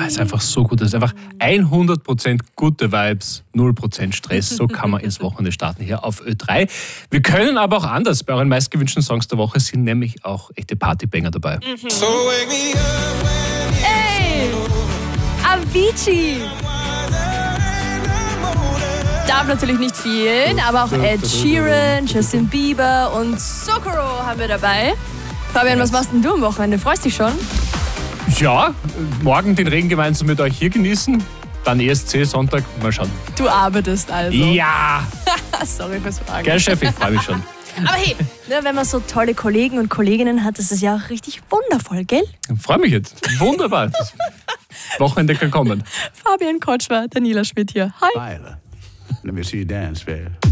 ist einfach so gut. Das ist einfach 100% gute Vibes, 0% Stress. So kann man ins Wochenende starten hier auf Ö3. Wir können aber auch anders. Bei euren meistgewünschten Songs der Woche sind nämlich auch echte Partybanger dabei. Ey! Avicii! Darf natürlich nicht fehlen, aber auch Ed Sheeran, Justin Bieber und Socorro haben wir dabei. Fabian, was machst denn du am Wochenende? Freust dich schon? Ja, morgen den Regen gemeinsam mit euch hier genießen. Dann ESC, Sonntag, mal schauen. Du arbeitest also. Ja! Sorry fürs Fragen. Gell, Chef, ich freue mich schon. Aber hey, wenn man so tolle Kollegen und Kolleginnen hat, ist es ja auch richtig wundervoll, gell? Ich freue mich jetzt. Wunderbar. Das Wochenende kann kommen. Fabian Kotschwer, Daniela Schmidt hier. Hi. Let me see you dance, babe.